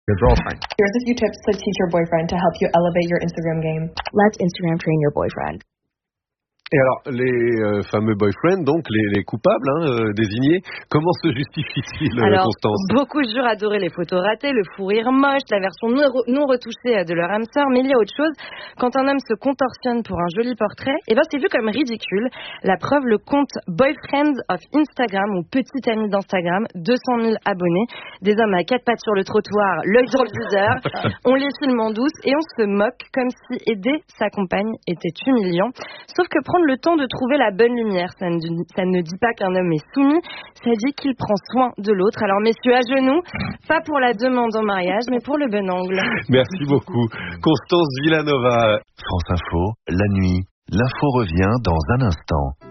your girlfriend. Here's a few tips to teach your boyfriend to help you elevate your Instagram game. Let's Instagram train your boyfriend. Et alors, les fameux boyfriends, donc les coupables désignés, comment se justifient-ils, alors, Constance? Beaucoup jurent adorer les photos ratées, le fou rire moche, la version non retouchée de leur âme sœur, mais il y a autre chose. Quand un homme se contorsionne pour un joli portrait, c'est vu comme ridicule. La preuve, le compte Boyfriends of Instagram, ou Petit Ami d'Instagram, 200 000 abonnés, des hommes à quatre pattes sur le trottoir, l'œil sur le viseur, on les filme en douce et on se moque comme si aider sa compagne était humiliant. Sauf que prendre le temps de trouver la bonne lumière, ça ne dit pas qu'un homme est soumis, ça dit qu'il prend soin de l'autre. Alors messieurs, à genoux, pas pour la demande en mariage, mais pour le bon angle. Merci beaucoup. Constance Villanova. France Info, la nuit. L'info revient dans un instant.